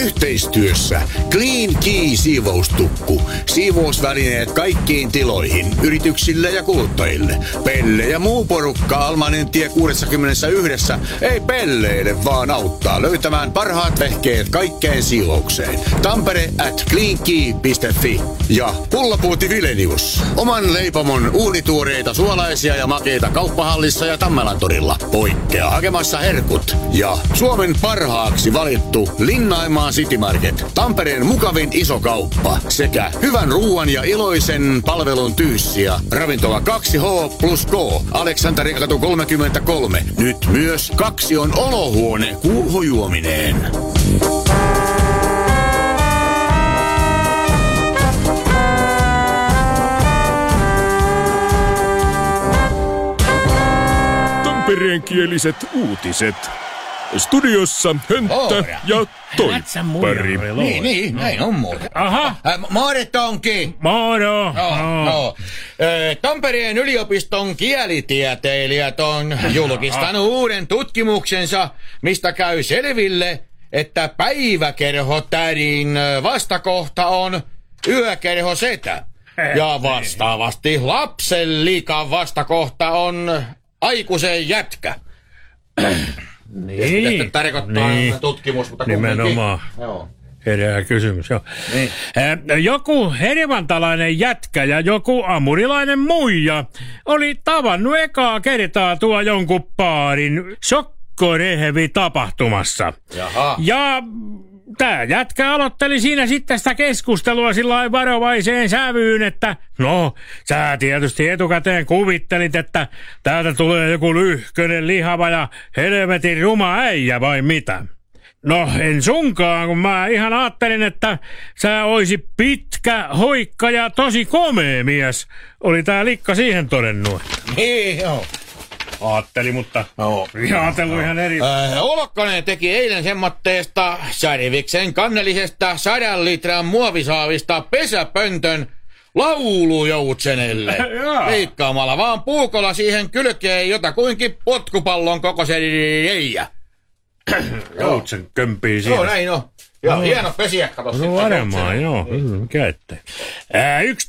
Yhteistyössä Clean Key siivoustukku. Siivousvälineet kaikkiin tiloihin, yrityksille ja kuluttajille. Pelle ja muu porukka Almanen tie 61 ei pelleile, vaan auttaa löytämään parhaat vehkeet kaikkeen siivoukseen. Tampere at cleankey.fi ja Pullapuuti Vilenius. Oman leipomon uunituoreita suolaisia ja makeita kauppahallissa ja Tammelantorilla. Poikkea hakemassa herkut. Ja Suomen parhaaksi valittu Linnaimaa City Market. Tampereen mukavin iso kauppa. Sekä hyvän ruuan ja iloisen palvelun tyyssiä. Ravintola 2H plus K. Aleksanterikatu 33. Nyt myös 2 on olohuone kuuhujuomineen. Tampereenkieliset uutiset. Studiossa Hönttä ja Toippari. Niin, näin on muuten. Aha. Mooretonki. Moro. No. Tampereen yliopiston kielitieteilijät on julkistanut uuden tutkimuksensa, mistä käy selville, että päiväkerhotärin vastakohta on yökerhosetä. Ja vastaavasti lapsen liikan vastakohta on aikuisen jätkä. Niin. Tästä tarkoittaa tutkimus, mutta nimenomaan. Joo. Herää kysymys, joo. Niin. Joku hervantalainen jätkä ja joku amurilainen muija oli tavannut ekaa kertaa tuo jonkun paarin sokkorehvi-tapahtumassa. Jaha. Ja tää jätkä aloitteli siinä sitten sitä keskustelua sillain varovaiseen sävyyn, että no, sä tietysti etukäteen kuvittelit, että täältä tulee joku lyhkönen, lihava ja helvetin ruma äijä vai mitä? No, en sunkaan, kun mä ihan ajattelin, että sä oisit pitkä, hoikka ja tosi komea mies. Oli tää likka siihen todennut. Niin, joo. Aatteli, mutta ajatellut ihan eri. Olokkonen teki eilen semmoitteesta Särviksen kannellisesta 100 litran muovisaavista pesäpöntön laulujoutsenelle. Leikkaamalla vaan puukolla siihen kylkeen jotakuinkin potkupallon kokoisen reijä. Joutsen kömpii siinä. Joo, näin on. Ja hieno pesiäkkä tossa. No varmaan, joo. Mikä ettei. Yksi